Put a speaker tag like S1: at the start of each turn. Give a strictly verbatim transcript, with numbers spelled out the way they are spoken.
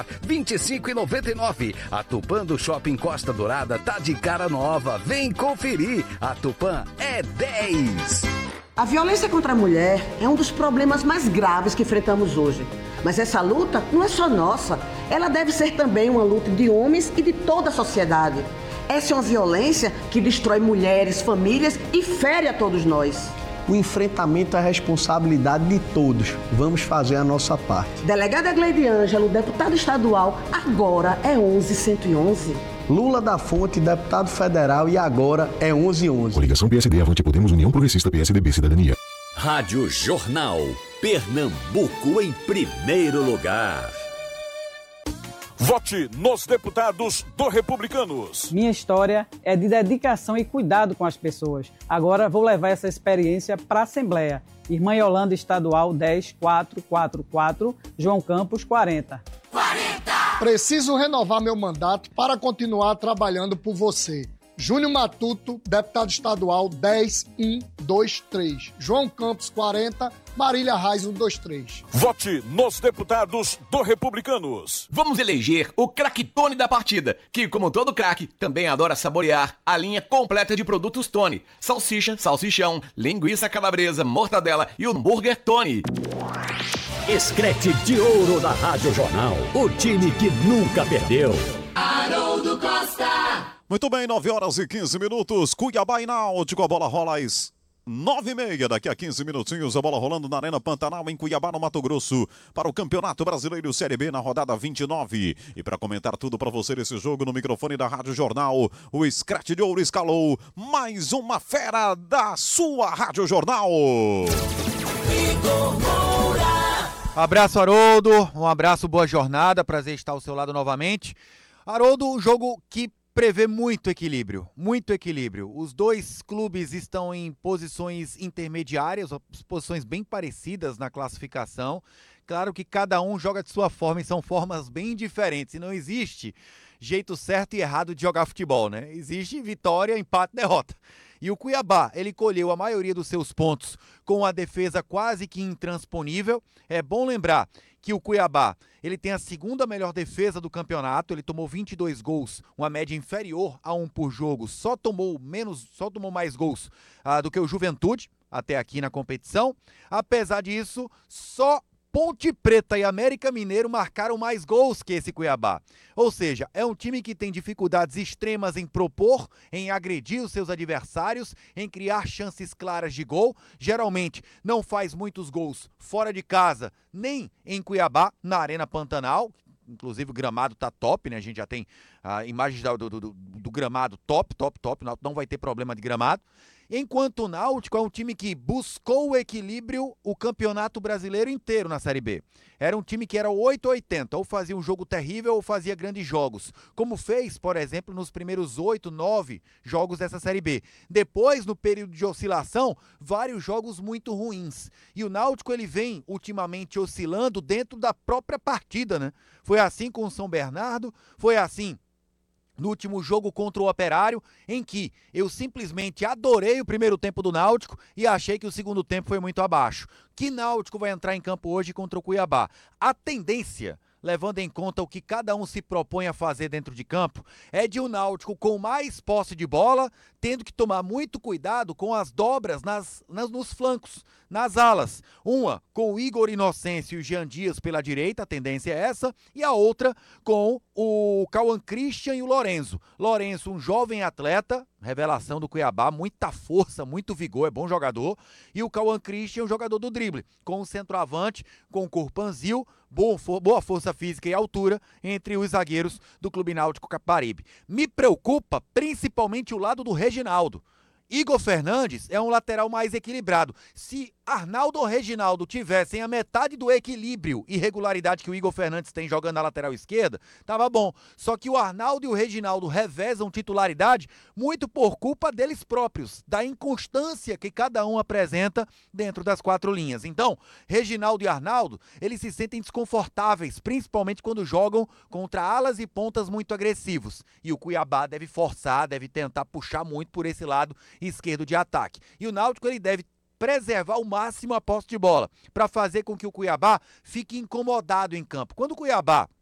S1: vinte e cinco reais e noventa e nove centavos. A Tupã do Shopping Costa Dourada tá de cara nova. Vem conferir. A Tupã é dez.
S2: A violência contra a mulher é um dos problemas mais graves que enfrentamos hoje. Mas essa luta não é só nossa. Ela deve ser também uma luta de homens e de toda a sociedade. Essa é uma violência que destrói mulheres, famílias e fere a todos nós.
S3: O enfrentamento é a responsabilidade de todos. Vamos fazer a nossa parte.
S2: Delegada Gleide Ângelo, deputado estadual, agora é onze cento e onze.
S3: Lula da Fonte, deputado federal, e agora é onze onze.
S4: Coligação P S D, Avante Podemos, União Progressista, P S D B, Cidadania.
S5: Rádio Jornal. Pernambuco em primeiro lugar.
S6: Vote nos deputados do Republicanos.
S7: Minha história é de dedicação e cuidado com as pessoas. Agora vou levar essa experiência para a Assembleia. Irmã Yolanda Estadual dez quatro quatro quatro, João Campos quarenta.
S8: quarenta! Preciso renovar meu mandato para continuar trabalhando por você. Júnior Matuto, deputado estadual dez um dois três. João Campos quarenta, Marília Reis um dois três.
S6: Vote nos deputados do Republicanos.
S9: Vamos eleger o craquetone da partida, que, como todo craque, também adora saborear a linha completa de produtos Tony. Salsicha, salsichão, linguiça calabresa, mortadela e o hambúrguer Tony.
S5: Escrete de ouro da Rádio Jornal. O time que nunca perdeu.
S10: Haroldo Costa.
S6: Muito bem, nove horas e quinze minutos. Cuiabá e Náutico, a bola rola às nove e meia. Daqui a quinze minutinhos, a bola rolando na Arena Pantanal, em Cuiabá, no Mato Grosso, para o Campeonato Brasileiro Série B, na rodada vinte e nove. E para comentar tudo para você nesse jogo, no microfone da Rádio Jornal, o Scratch de Ouro escalou mais uma fera da sua Rádio Jornal.
S10: Igor Moura.
S11: Abraço, Haroldo. Um abraço, boa jornada. Prazer estar ao seu lado novamente. Haroldo, um jogo que prevê muito equilíbrio, muito equilíbrio. Os dois clubes estão em posições intermediárias, posições bem parecidas na classificação. Claro que cada um joga de sua forma e são formas bem diferentes. E não existe jeito certo e errado de jogar futebol, né? Existe vitória, empate, derrota. E o Cuiabá, ele colheu a maioria dos seus pontos com a defesa quase que intransponível. É bom lembrar que o Cuiabá, ele tem a segunda melhor defesa do campeonato, ele tomou vinte e dois gols, uma média inferior a um por jogo, só tomou menos, só tomou mais gols ah, do que o Juventude, até aqui na competição. Apesar disso, só Ponte Preta e América Mineiro marcaram mais gols que esse Cuiabá. Ou seja, é um time que tem dificuldades extremas em propor, em agredir os seus adversários, em criar chances claras de gol. Geralmente não faz muitos gols fora de casa, nem em Cuiabá, na Arena Pantanal. Inclusive o gramado tá top, né? A gente já tem ah, imagens do, do, do, do gramado top, top, top. Não vai ter problema de gramado. Enquanto o Náutico é um time que buscou o equilíbrio o campeonato brasileiro inteiro na Série B. Era um time que era oito ou oitenta, ou fazia um jogo terrível ou fazia grandes jogos. Como fez, por exemplo, nos primeiros oito, nove jogos dessa Série B. Depois, no período de oscilação, vários jogos muito ruins. E o Náutico, ele vem ultimamente oscilando dentro da própria partida, né? Foi assim com o São Bernardo, foi assim no último jogo contra o Operário, em que eu simplesmente adorei o primeiro tempo do Náutico e achei que o segundo tempo foi muito abaixo. Que Náutico vai entrar em campo hoje contra o Cuiabá? A tendência, levando em conta o que cada um se propõe a fazer dentro de campo, é de um Náutico com mais posse de bola, tendo que tomar muito cuidado com as dobras nas, nas, nos flancos, nas alas. Uma com o Igor Inocêncio e o Jean Dias pela direita, a tendência é essa, e a outra com o Cauã Christian e o Lorenzo. Lorenzo, um jovem atleta, revelação do Cuiabá, muita força, muito vigor, é bom jogador, e o Cauã Christian, um jogador do drible, com o centroavante, com o Corpanzil, boa força física e altura entre os zagueiros do Clube Náutico Capibaribe. Me preocupa principalmente o lado do Reginaldo. Igor Fernandes é um lateral mais equilibrado. Se Arnaldo ou Reginaldo tivessem a metade do equilíbrio e regularidade que o Igor Fernandes tem jogando na lateral esquerda, tava bom. Só que o Arnaldo e o Reginaldo revezam titularidade muito por culpa deles próprios, da inconstância que cada um apresenta dentro das quatro linhas. Então, Reginaldo e Arnaldo, eles se sentem desconfortáveis, principalmente quando jogam contra alas e pontas muito agressivos. E o Cuiabá deve forçar, deve tentar puxar muito por esse lado esquerdo de ataque. E o Náutico, ele deve preservar ao máximo a posse de bola, para fazer com que o Cuiabá fique incomodado em campo. Quando o Cuiabá